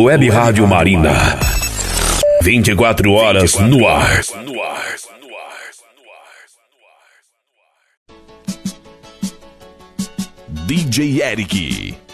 Web Rádio Marina. 24 horas no ar. DJ Eric.